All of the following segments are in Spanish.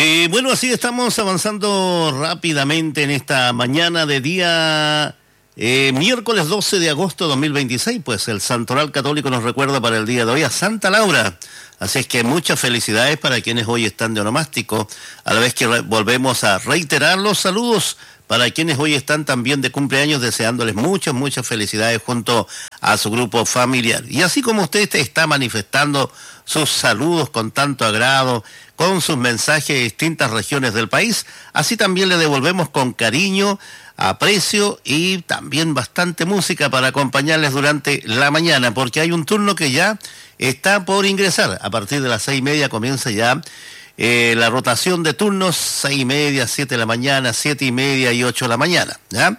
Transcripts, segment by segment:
Bueno, así estamos avanzando rápidamente en esta mañana de día miércoles 12 de agosto de 2026, pues el Santoral Católico nos recuerda para el día de hoy a Santa Laura. Así es que muchas felicidades para quienes hoy están de onomástico, a la vez que volvemos a reiterar los saludos para quienes hoy están también de cumpleaños, deseándoles muchas felicidades junto a su grupo familiar. Y así como usted está manifestando sus saludos con tanto agrado, con sus mensajes de distintas regiones del país, así también le devolvemos con cariño, aprecio y también bastante música para acompañarles durante la mañana, porque hay un turno que ya está por ingresar. A partir de las 6:30 comienza ya la rotación de turnos, 6:30, 7 de la mañana, 7:30 y 8 de la mañana, ¿ya?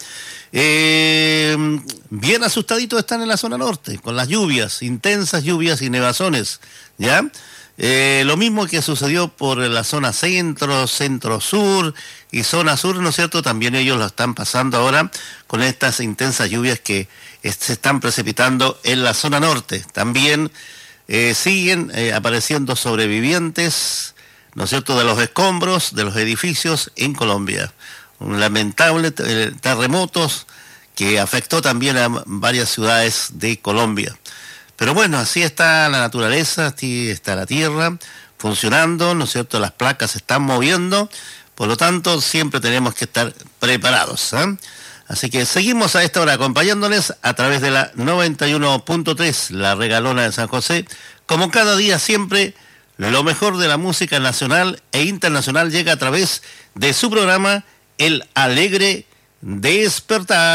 Bien asustaditos están en la zona norte, con las lluvias, intensas lluvias y nevazones, ¿ya? Lo mismo que sucedió por la zona centro, centro-sur y zona sur, ¿no es cierto? También ellos lo están pasando ahora con estas intensas lluvias que se están precipitando en la zona norte. También siguen apareciendo sobrevivientes, ¿no es cierto?, de los escombros de los edificios en Colombia. Un lamentable terremotos que afectó también a varias ciudades de Colombia. Pero bueno, así está la naturaleza, así está la tierra funcionando, ¿no es cierto? Las placas se están moviendo, por lo tanto siempre tenemos que estar preparados, ¿eh? Así que seguimos a esta hora acompañándoles a través de la 91.3, la regalona de San José. Como cada día siempre, lo mejor de la música nacional e internacional llega a través de su programa El Alegre Despertar.